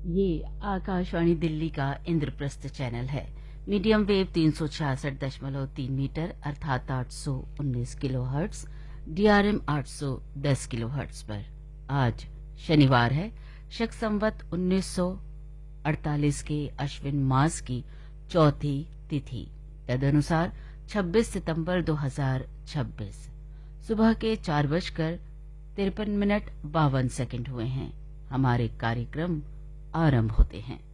ये आकाशवाणी दिल्ली का इंद्रप्रस्थ चैनल है। मीडियम वेव 366.3 मीटर अर्थात 819 किलोहर्ट्ज, डीआरएम 810 किलोहर्ट्ज पर। आज शनिवार है, शक संवत 1948 के अश्विन मास की चौथी तिथि, तदनुसार 26 सितंबर 2026। सुबह के 4:53 52 हुए हैं। हमारे कार्यक्रम आरंभ होते हैं।